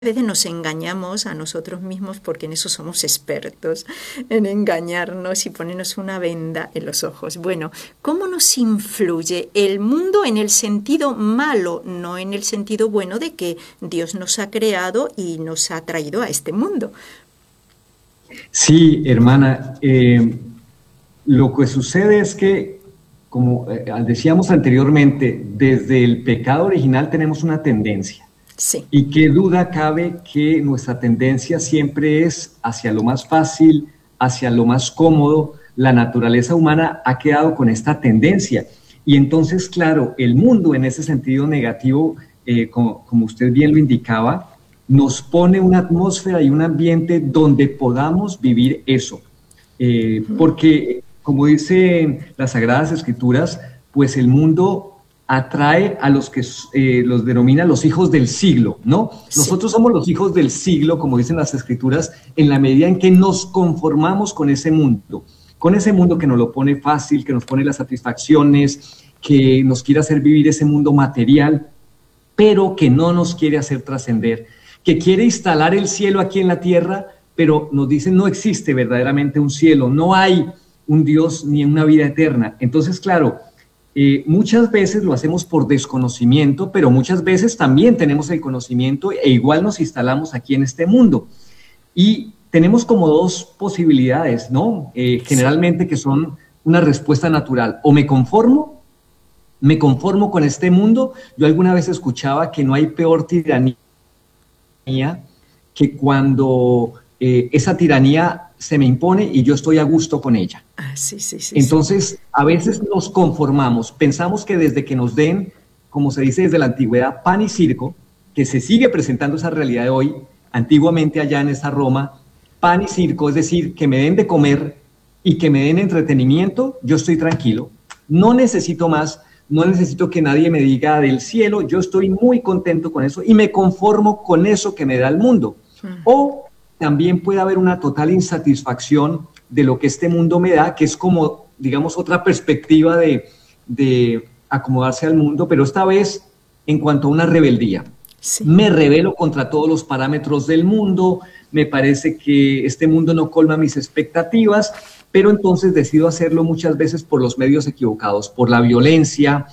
veces nos engañamos a nosotros mismos porque en eso somos expertos, en engañarnos y ponernos una venda en los ojos. Bueno, ¿cómo nos influye el mundo en el sentido malo, no en el sentido bueno de que Dios nos ha creado y nos ha traído a este mundo? Sí, hermana, lo que sucede es que, como decíamos anteriormente, desde el pecado original tenemos una tendencia. Sí. Y qué duda cabe que nuestra tendencia siempre es hacia lo más fácil, hacia lo más cómodo. La naturaleza humana ha quedado con esta tendencia. Y entonces, claro, el mundo en ese sentido negativo, como usted bien lo indicaba, nos pone una atmósfera y un ambiente donde podamos vivir eso. Porque, como dicen las Sagradas Escrituras, pues el mundo atrae a los que los denomina los hijos del siglo, ¿no? Sí. Nosotros somos los hijos del siglo, como dicen las Escrituras, en la medida en que nos conformamos con ese mundo que nos lo pone fácil, que nos pone las satisfacciones, que nos quiere hacer vivir ese mundo material, pero que no nos quiere hacer trascender, que quiere instalar el cielo aquí en la tierra, pero nos dicen no existe verdaderamente un cielo, no hay un Dios ni una vida eterna. Entonces, claro, muchas veces lo hacemos por desconocimiento, pero muchas veces también tenemos el conocimiento e igual nos instalamos aquí en este mundo. Y tenemos como dos posibilidades, ¿no? Generalmente que son una respuesta natural. O me conformo con este mundo. Yo alguna vez escuchaba que no hay peor tiranía que cuando esa tiranía se me impone y yo estoy a gusto con ella. Sí. Entonces, a veces nos conformamos, pensamos que desde que nos den, como se dice desde la antigüedad, pan y circo, que se sigue presentando esa realidad de hoy, antiguamente allá en esa Roma, pan y circo, es decir, que me den de comer y que me den entretenimiento, yo estoy tranquilo, no necesito más, no necesito que nadie me diga del cielo, yo estoy muy contento con eso y me conformo con eso que me da el mundo. O también puede haber una total insatisfacción de lo que este mundo me da, que es como, digamos, otra perspectiva de acomodarse al mundo, pero esta vez en cuanto a una rebeldía. Sí. Me rebelo contra todos los parámetros del mundo, me parece que este mundo no colma mis expectativas, pero entonces decido hacerlo muchas veces por los medios equivocados, por la violencia,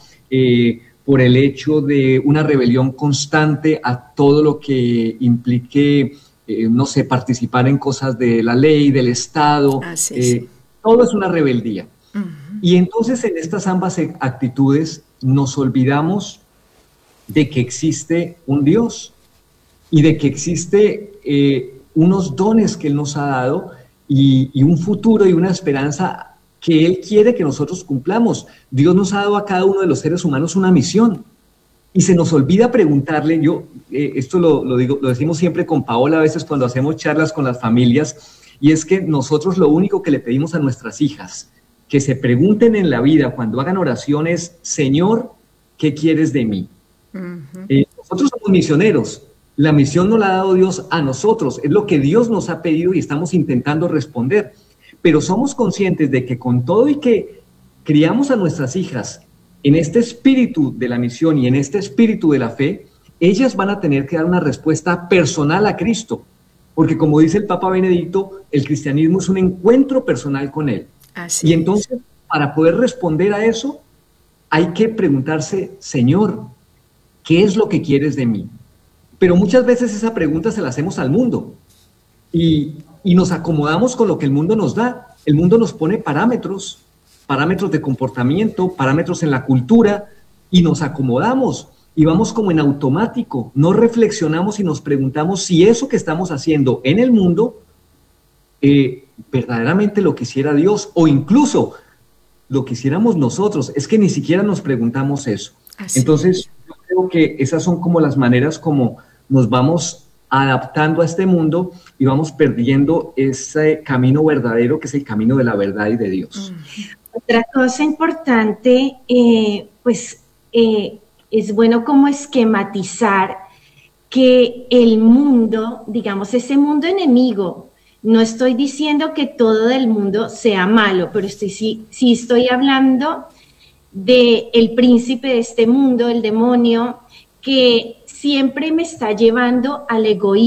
por el hecho de una rebelión constante a todo lo que implique no sé, participar en cosas de la ley, del Estado, sí. Todo es una rebeldía. Y entonces en estas ambas actitudes nos olvidamos de que existe un Dios y de que existe unos dones que Él nos ha dado y un futuro y una esperanza que Él quiere que nosotros cumplamos. Dios nos ha dado a cada uno de los seres humanos una misión. Y se nos olvida preguntarle, esto lo decimos siempre con Paola a veces cuando hacemos charlas con las familias, y es que nosotros lo único que le pedimos a nuestras hijas, que se pregunten en la vida cuando hagan oraciones, Señor, ¿qué quieres de mí? Nosotros somos misioneros, la misión nos la ha dado Dios a nosotros, es lo que Dios nos ha pedido y estamos intentando responder, pero somos conscientes de que con todo y que criamos a nuestras hijas en este espíritu de la misión y en este espíritu de la fe, ellas van a tener que dar una respuesta personal a Cristo, porque como dice el Papa Benedicto, el cristianismo es un encuentro personal con Él. Así y entonces, es. Para poder responder a eso, hay que preguntarse, Señor, ¿qué es lo que quieres de mí? Pero muchas veces esa pregunta se la hacemos al mundo y nos acomodamos con lo que el mundo nos da. El mundo nos pone parámetros de comportamiento, parámetros en la cultura, y nos acomodamos y vamos como en automático, no reflexionamos y nos preguntamos si eso que estamos haciendo en el mundo verdaderamente lo quisiera Dios o incluso lo quisiéramos nosotros. Es que ni siquiera nos preguntamos eso. Así Entonces, es. Yo creo que esas son como las maneras como nos vamos adaptando a este mundo y vamos perdiendo ese camino verdadero que es el camino de la verdad y de Dios. Otra cosa importante, es bueno como esquematizar que el mundo, digamos, ese mundo enemigo, no estoy diciendo que todo del mundo sea malo, pero sí estoy hablando del príncipe de este mundo, el demonio, que siempre me está llevando al egoísmo.